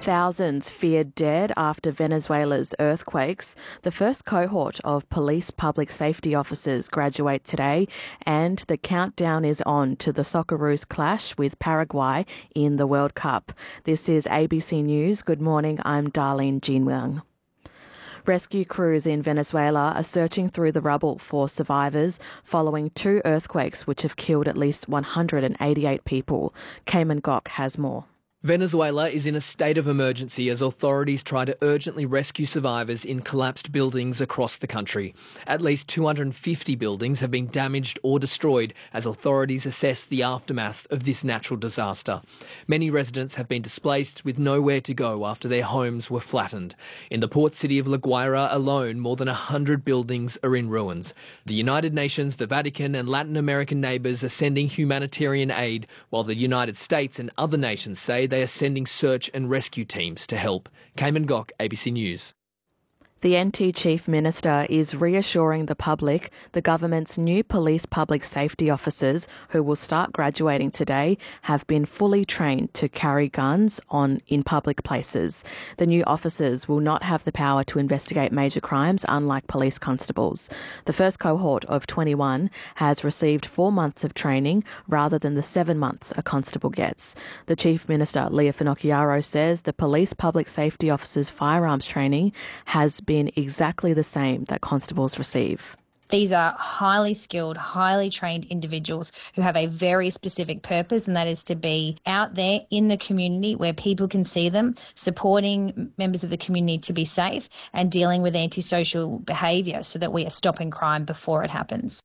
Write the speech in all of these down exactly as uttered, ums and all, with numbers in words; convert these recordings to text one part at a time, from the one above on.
Thousands feared dead after Venezuela's earthquakes. The first cohort of police public safety officers graduate today, and the countdown is on to the Socceroos clash with Paraguay in the World Cup. This is A B C News. Good morning, I'm Darlene Jinwang. Rescue crews in Venezuela are searching through the rubble for survivors following two earthquakes which have killed at least one hundred eighty-eight people. Cayman Gok has more. Venezuela is in a state of emergency as authorities try to urgently rescue survivors in collapsed buildings across the country. At least two hundred fifty buildings have been damaged or destroyed as authorities assess the aftermath of this natural disaster. Many residents have been displaced with nowhere to go after their homes were flattened. In the port city of La Guaira alone, more than one hundred buildings are in ruins. The United Nations, the Vatican and Latin American neighbours are sending humanitarian aid, while the United States and other nations say they are sending search and rescue teams to help. Cayman Gok, A B C News. The N T Chief Minister is reassuring the public the government's new police public safety officers, who will start graduating today, have been fully trained to carry guns on in public places. The new officers will not have the power to investigate major crimes, unlike police constables. The first cohort of twenty-one has received four months of training rather than the seven months a constable gets. The Chief Minister, Leah Finocchiaro, says the police public safety officers' firearms training has been been exactly the same that constables receive. These are highly skilled, highly trained individuals who have a very specific purpose, and that is to be out there in the community where people can see them, supporting members of the community to be safe and dealing with antisocial behaviour so that we are stopping crime before it happens.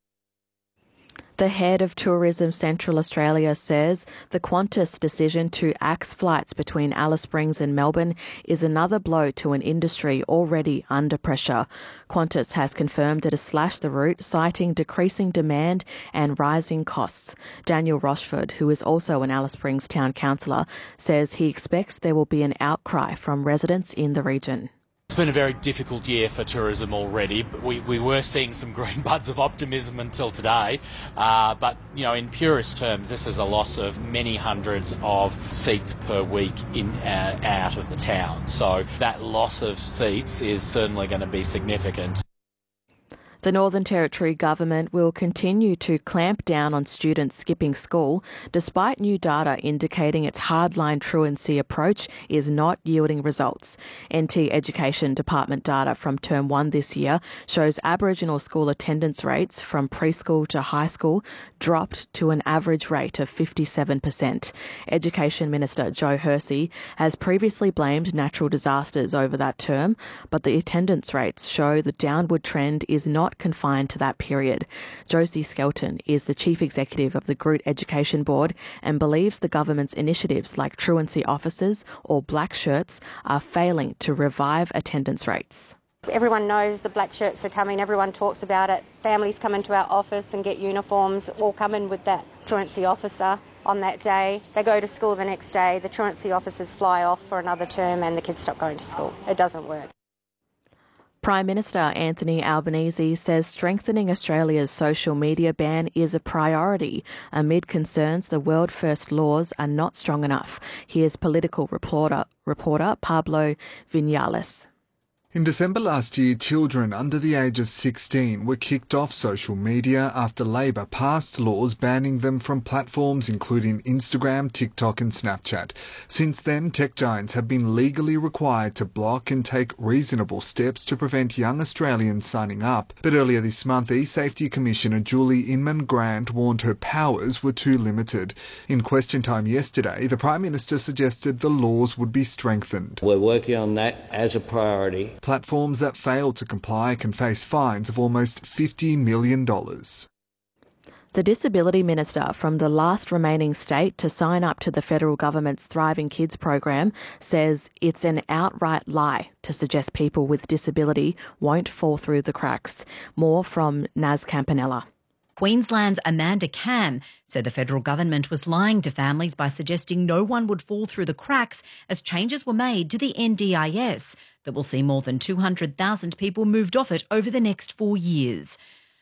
The head of Tourism Central Australia says the Qantas decision to axe flights between Alice Springs and Melbourne is another blow to an industry already under pressure. Qantas has confirmed it has slashed the route, citing decreasing demand and rising costs. Daniel Rochford, who is also an Alice Springs town councillor, says he expects there will be an outcry from residents in the region. It's been a very difficult year for tourism already. But we, we were seeing some green buds of optimism until today. Uh, but, you know, in purest terms, this is a loss of many hundreds of seats per week in uh, out of the town. So that loss of seats is certainly going to be significant. The Northern Territory government will continue to clamp down on students skipping school, despite new data indicating its hardline truancy approach is not yielding results. N T Education Department data from Term one this year shows Aboriginal school attendance rates from preschool to high school dropped to an average rate of fifty-seven percent. Education Minister Joe Hersey has previously blamed natural disasters over that term, but the attendance rates show the downward trend is not confined to that period. Josie Skelton is the Chief Executive of the Groot Education Board and believes the government's initiatives like truancy officers or black shirts are failing to revive attendance rates. Everyone knows the black shirts are coming, everyone talks about it. Families come into our office and get uniforms, all come in with that truancy officer on that day. They go to school the next day, the truancy officers fly off for another term and the kids stop going to school. It doesn't work. Prime Minister Anthony Albanese says strengthening Australia's social media ban is a priority amid concerns the world first laws are not strong enough. Here's political reporter, reporter Pablo Vinales. In December last year, children under the age of sixteen were kicked off social media after Labor passed laws banning them from platforms including Instagram, TikTok and Snapchat. Since then, tech giants have been legally required to block and take reasonable steps to prevent young Australians signing up. But earlier this month, E-Safety Commissioner Julie Inman-Grant warned her powers were too limited. In question time yesterday, the Prime Minister suggested the laws would be strengthened. We're working on that as a priority. Platforms that fail to comply can face fines of almost fifty million dollars. The Disability Minister from the last remaining state to sign up to the federal government's Thriving Kids program says it's an outright lie to suggest people with disability won't fall through the cracks. More from Naz Campanella. Queensland's Amanda Cam said the federal government was lying to families by suggesting no one would fall through the cracks as changes were made to the N D I S that will see more than two hundred thousand people moved off it over the next four years.